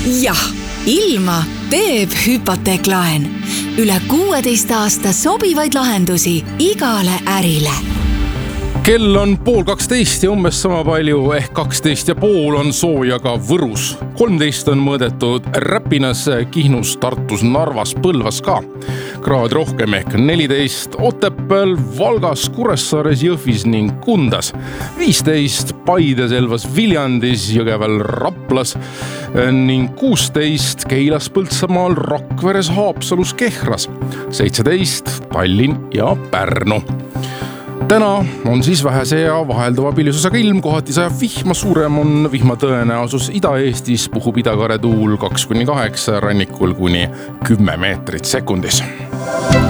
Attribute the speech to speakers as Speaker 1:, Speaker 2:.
Speaker 1: Jah, ilma teeb hüpoteeklaen. Üle 16 aasta sobivaid lahendusi igale ärile.
Speaker 2: Kell on 11:30 ja umbes sama palju ehk 12,5 on sooja ka Võrus. 13 on mõõdetud Räpinas, Kihnus, Tartus, Narvas, Põlvas ka. Kraad rohkem ehk 14 Otepääl, Valgas, Kuressaares, Jõhvis ning Kundas. 15 Paides, Elvas, Viljandis, Jõgeval, Raplas ning 16 Keilas, Põltsamaal, Rakveres, Haapsalus, Kehras. 17 Tallinn ja Pärnu. Täna on siis vähese ja vahelduva piljususega ilm, kohati sajab vihma, suurem on vihma tõenäosus Ida-Eestis, puhub idakare tuul 2-8, rannikul kuni 10 meetrit sekundis.